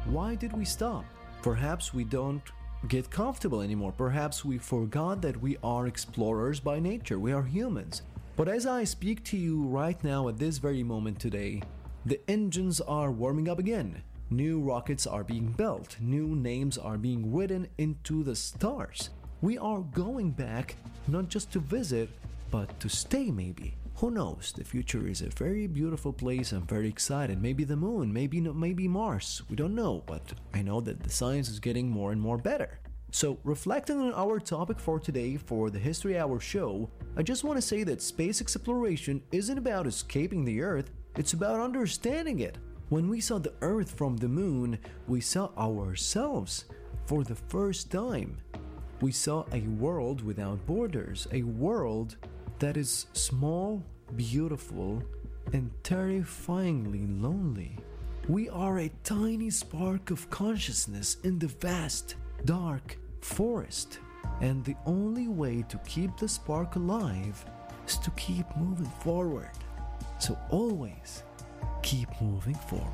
Why did we stop? Perhaps we don't get comfortable anymore. Perhaps we forgot that we are explorers by nature. We are humans. But as I speak to you right now at this very moment today, the engines are warming up again. New rockets are being built. New names are being written into the stars. We are going back not just to visit, but to stay maybe. Who knows? The future is a very beautiful place. I'm very excited. Maybe the moon, maybe Mars. We don't know, but I know that the science is getting more and more better. So, reflecting on our topic for today for the History Hour show, I just want to say that space exploration isn't about escaping the Earth, it's about understanding it. When we saw the Earth from the moon, we saw ourselves for the first time. We saw a world without borders, a world that is small, beautiful, and terrifyingly lonely. We are a tiny spark of consciousness in the vast, dark forest, and the only way to keep the spark alive is to keep moving forward. So always keep moving forward.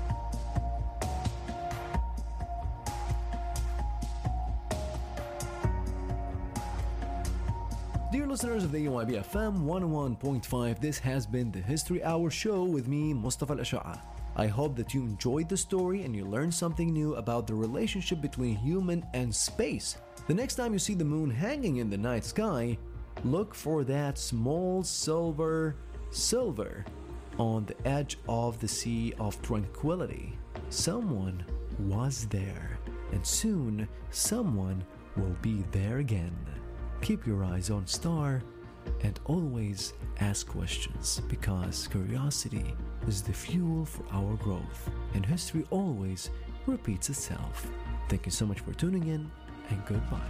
Dear listeners of the EYB FM 101.5, this has been the History Hour show with me, Mustafa Al-Asha'a. I hope that you enjoyed the story and you learned something new about the relationship between human and space. The next time you see the moon hanging in the night sky, look for that small silver on the edge of the Sea of Tranquility. Someone was there, and soon someone will be there again. Keep your eyes on star and always ask questions, because curiosity is the fuel for our growth, and history always repeats itself. Thank you so much for tuning in, and goodbye.